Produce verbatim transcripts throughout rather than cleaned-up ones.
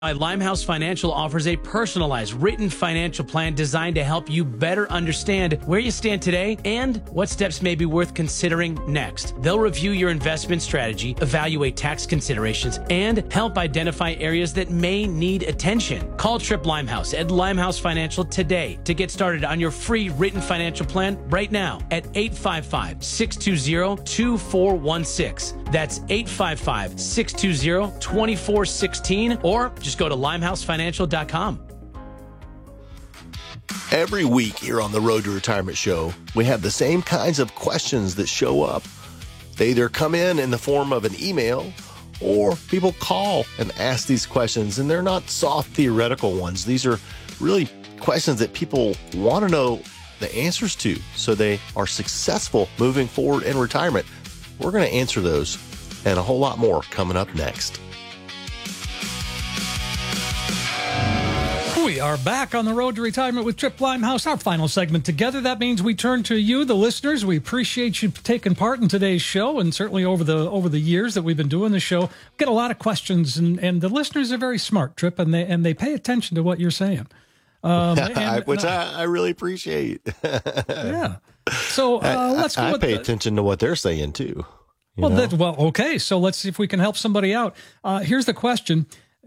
Limehouse Financial offers a personalized written financial plan designed to help you better understand where you stand today and what steps may be worth considering next. They'll review your investment strategy, evaluate tax considerations, and help identify areas that may need attention. Call Trip Limehouse at Limehouse Financial today to get started on your free written financial plan right now at eight five five, six two zero, two four one six. That's eight five five, six two zero, two four one six or just go to limehouse financial dot com. Every week here on the Road to Retirement Show, we have the same kinds of questions that show up. They either come in in the form of an email or people call and ask these questions, and they're not soft theoretical ones. These are really questions that people want to know the answers to so they are successful moving forward in retirement. We're going to answer those and a whole lot more coming up next. We are back on the Road to Retirement with Trip Limehouse, our final segment together. That means we turn to you, the listeners. We appreciate you taking part in today's show, and certainly over the over the years that we've been doing the show, we get a lot of questions, and, and the listeners are very smart, Trip, and they and they pay attention to what you're saying. Um, and, Which I, I really appreciate. Yeah. So uh, I, let's go I, I with pay the, attention to what they're saying, too. Well, that, well, okay. So let's see if we can help somebody out. Uh, here's the question.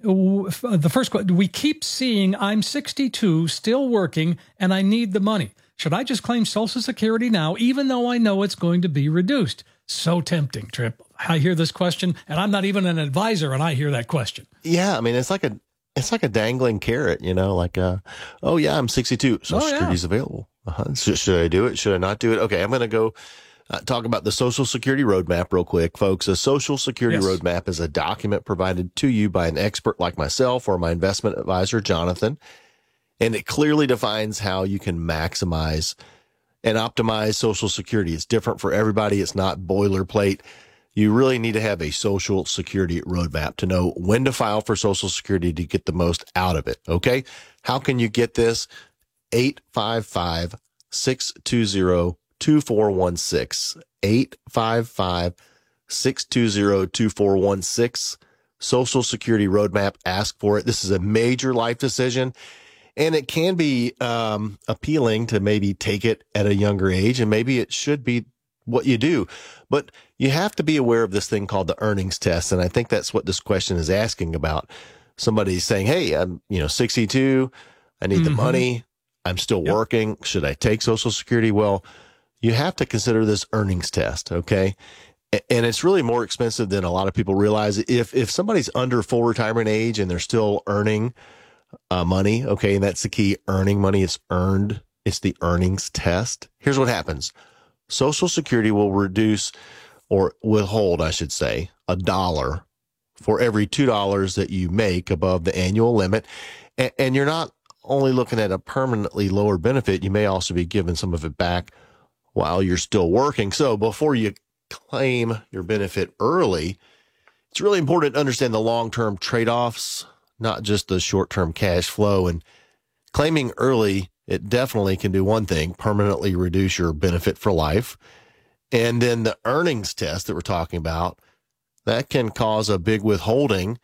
The first question, we keep seeing I'm sixty-two, still working, and I need the money. Should I just claim Social Security now, even though I know it's going to be reduced? So tempting, Trip. I hear this question, and I'm not even an advisor, and I hear that question. Yeah, I mean, it's like a it's like a dangling carrot, you know, like, uh, oh, yeah, I'm sixty-two. Social Oh, yeah. Security's available. Uh-huh. So should I do it? Should I not do it? Okay, I'm going to go Uh, talk about the Social Security Roadmap real quick, folks. A Social Security Yes. Roadmap is a document provided to you by an expert like myself or my investment advisor, Jonathan, and it clearly defines how you can maximize and optimize Social Security. It's different for everybody. It's not boilerplate. You really need to have a Social Security Roadmap to know when to file for Social Security to get the most out of it, okay? How can you get this? eight five five, six two zero, two four one six, eight five five, six two zero, two four one six. Social Security Roadmap. Ask for it. This is a major life decision, and it can be um, appealing to maybe take it at a younger age, and maybe it should be what you do. But you have to be aware of this thing called the earnings test, and I think that's what this question is asking about. Somebody saying, hey, I'm you know sixty-two, I need Mm-hmm. the money, I'm still Yep. working, should I take Social Security? Well, you have to consider this earnings test, okay? A- And it's really more expensive than a lot of people realize. If if somebody's under full retirement age and they're still earning uh, money, okay, and that's the key, earning money, it's earned, it's the earnings test. Here's what happens. Social Security will reduce or withhold, I should say, a dollar for every two dollars that you make above the annual limit. And, and you're not only looking at a permanently lower benefit, you may also be giving some of it back while you're still working. So before you claim your benefit early, it's really important to understand the long-term trade-offs, not just the short-term cash flow. And claiming early, it definitely can do one thing, permanently reduce your benefit for life. And then the earnings test that we're talking about, that can cause a big withholding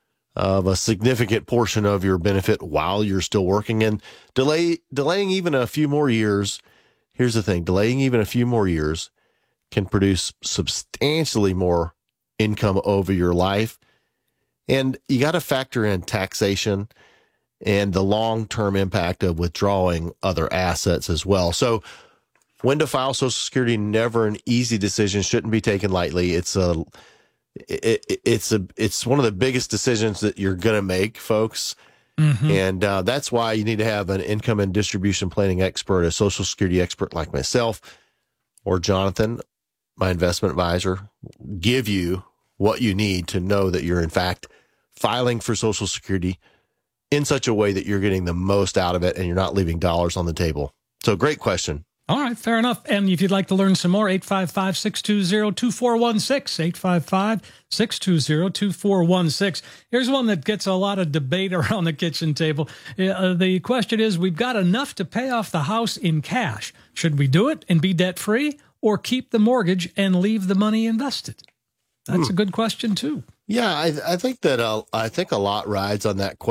of a significant portion of your benefit while you're still working, and delay delaying even a few more years. Here's the thing, delaying even a few more years can produce substantially more income over your life. And you got to factor in taxation and the long-term impact of withdrawing other assets as well. So when to file Social Security, never an easy decision, shouldn't be taken lightly. It's a It, it, it's a it's one of the biggest decisions that you're going to make, folks. Mm-hmm. And uh, that's why you need to have an income and distribution planning expert, a Social Security expert like myself or Jonathan, my investment advisor, give you what you need to know that you're, in fact, filing for Social Security in such a way that you're getting the most out of it and you're not leaving dollars on the table. So great question. All right, fair enough. And if you'd like to learn some more, eight five five, six two zero, two four one six, eight five five, six two zero, two four one six. Here's one that gets a lot of debate around the kitchen table. Uh, the question is, we've got enough to pay off the house in cash. Should we do it and be debt-free, or keep the mortgage and leave the money invested? That's hmm. a good question, too. Yeah, I, I think that uh, I think a lot rides on that question.